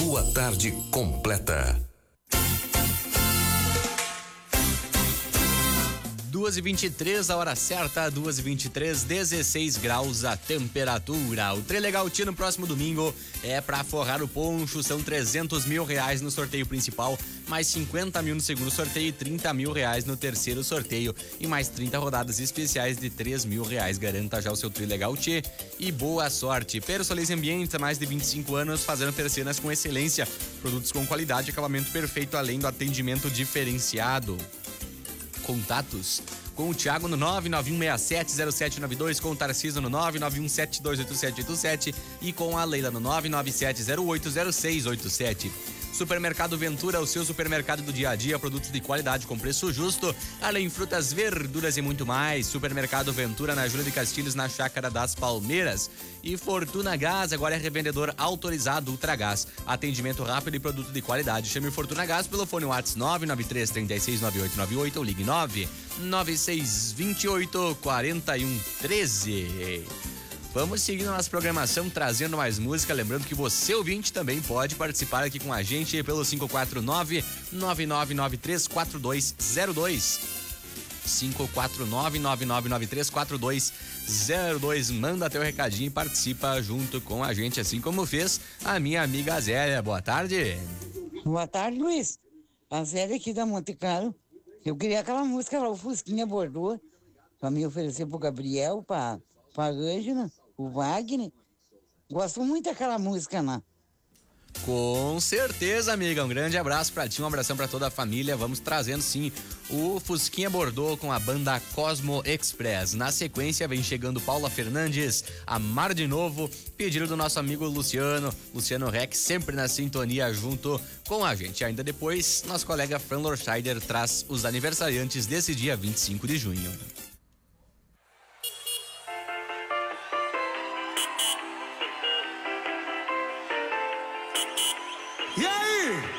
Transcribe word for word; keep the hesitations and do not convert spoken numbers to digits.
Boa Tarde completa. duas e vinte e três, a hora certa, duas e vinte e três, dezesseis graus a temperatura. O Trilegal Tia no próximo domingo é pra forrar o poncho, são trezentos mil reais no sorteio principal, mais cinquenta mil no segundo sorteio e trinta mil reais no terceiro sorteio e mais trinta rodadas especiais de três mil reais. Garanta já o seu Trilegal Tia e boa sorte. Personalize Ambientes há mais de vinte e cinco anos, fazendo persianas com excelência, produtos com qualidade e acabamento perfeito, além do atendimento diferenciado. Contatos com o Thiago no nove nove um seis sete zero sete nove dois, com o Tarcísio no nove nove um sete dois oito sete oito sete e com a Leila no nove nove sete zero oito zero seis oito sete. Supermercado Ventura, o seu supermercado do dia a dia, produtos de qualidade com preço justo, além frutas, verduras e muito mais. Supermercado Ventura na Júlia de Castilhos, na Chácara das Palmeiras. E Fortuna Gás, agora é revendedor autorizado Ultragás. Atendimento rápido e produto de qualidade. Chame o Fortuna Gás pelo fone WhatsApp nove nove três três seis nove oito nove oito ou ligue nove nove seis dois oito quatro um um três. Vamos seguindo a nossa programação, trazendo mais música. Lembrando que você, ouvinte, também pode participar aqui com a gente pelo cinco quatro nove, nove nove nove três quatro dois zero dois. cinco quatro nove, nove nove nove três quatro dois zero dois. Manda teu recadinho e participa junto com a gente, assim como fez a minha amiga Zélia. Boa tarde. Boa tarde, Luiz. A Zélia aqui da Monte Carlo. Eu queria aquela música lá, o Fusquinha Bordeaux, pra me oferecer pro Gabriel, pra, pra Ângela, o Wagner. Gosto muito daquela música, né? Com certeza, amiga. Um grande abraço pra ti, um abração pra toda a família. Vamos trazendo, sim, o Fusquinha Bordeaux com a banda Cosmo Express. Na sequência, vem chegando Paula Fernandes, Amar de Novo, pedido do nosso amigo Luciano, Luciano Rex, sempre na sintonia junto com a gente. Ainda depois, nosso colega Fran Lorscheider traz os aniversariantes desse dia vinte e cinco de junho. E aí?